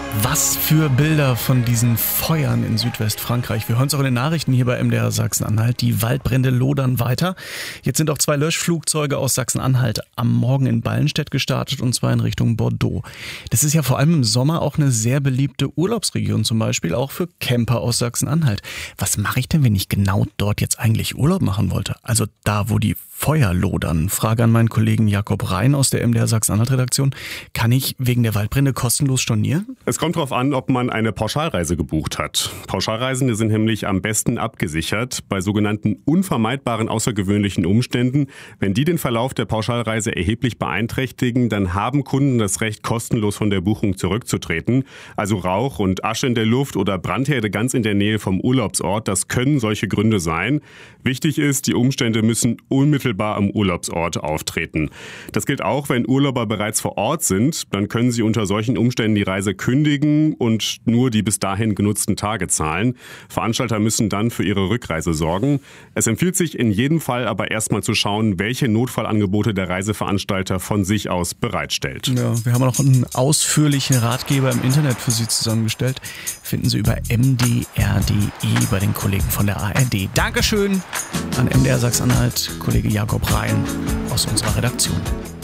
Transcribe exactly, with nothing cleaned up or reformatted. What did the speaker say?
Was für Bilder von diesen Feuern in Südwestfrankreich. Wir hören es auch in den Nachrichten hier bei M D R Sachsen-Anhalt. Die Waldbrände lodern weiter. Jetzt sind auch zwei Löschflugzeuge aus Sachsen-Anhalt am Morgen in Ballenstedt gestartet, und zwar in Richtung Bordeaux. Das ist ja vor allem im Sommer auch eine sehr beliebte Urlaubsregion, zum Beispiel auch für Camper aus Sachsen-Anhalt. Was mache ich denn, wenn ich genau dort jetzt eigentlich Urlaub machen wollte? Also da, wo die Feuer lodern. Frage an meinen Kollegen Jakob Rhein aus der M D R Sachsen-Anhalt-Redaktion. Kann ich wegen der Waldbrände kostenlos stornieren? Es kommt darauf an, ob man eine Pauschalreise gebucht hat. Pauschalreisende sind nämlich am besten abgesichert bei sogenannten unvermeidbaren außergewöhnlichen Umständen. Wenn die den Verlauf der Pauschalreise erheblich beeinträchtigen, dann haben Kunden das Recht, kostenlos von der Buchung zurückzutreten. Also Rauch und Asche in der Luft oder Brandherde ganz in der Nähe vom Urlaubsort, das können solche Gründe sein. Wichtig ist, die Umstände müssen unmittelbar am Urlaubsort auftreten. Das gilt auch, wenn Urlauber bereits vor Ort sind. Dann können sie unter solchen Umständen die Reise kündigen und nur die bis dahin genutzten Tage zahlen. Veranstalter müssen dann für ihre Rückreise sorgen. Es empfiehlt sich in jedem Fall aber erstmal zu schauen, welche Notfallangebote der Reiseveranstalter von sich aus bereitstellt. Ja, wir haben noch einen ausführlichen Ratgeber im Internet für Sie zusammengestellt. Finden Sie über m d r punkt d e bei den Kollegen von der A R D. Dankeschön an M D R Sachsen-Anhalt, Kollege Jakob Rhein aus unserer Redaktion.